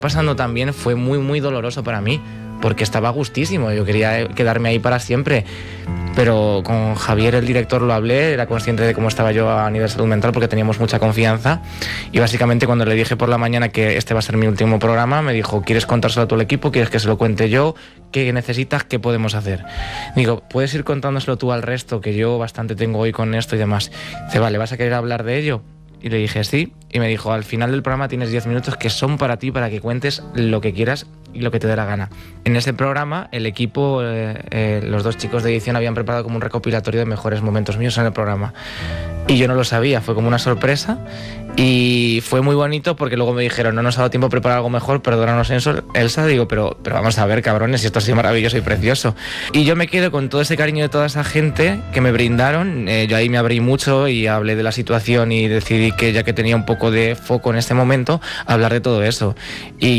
Pasando también fue muy muy doloroso para mí, porque estaba a gustísimo, yo quería quedarme ahí para siempre, pero con Javier, el director, lo hablé, era consciente de cómo estaba yo a nivel salud mental porque teníamos mucha confianza, y básicamente cuando le dije por la mañana que este va a ser mi último programa, me dijo: ¿quieres contárselo a todo el equipo? ¿Quieres que se lo cuente yo? ¿Qué necesitas? ¿Qué podemos hacer? Digo, puedes ir contándoselo tú al resto, que yo bastante tengo hoy con esto y demás. Dice, vale, ¿vas a querer hablar de ello? Y le dije sí, y me dijo: al final del programa tienes 10 minutos que son para ti, para que cuentes lo que quieras y lo que te dé la gana. En ese programa el equipo, los dos chicos de edición habían preparado como un recopilatorio de mejores momentos míos en el programa, y yo no lo sabía, fue como una sorpresa, y fue muy bonito porque luego me dijeron: no nos ha dado tiempo a preparar algo mejor, perdónanos Elsa. Digo, pero vamos a ver, cabrones, si esto ha sido maravilloso y precioso. Y yo me quedo con todo ese cariño de toda esa gente que me brindaron. Yo ahí me abrí mucho y hablé de la situación y decidí que, ya que tenía un poco de foco en este momento, hablar de todo eso. Y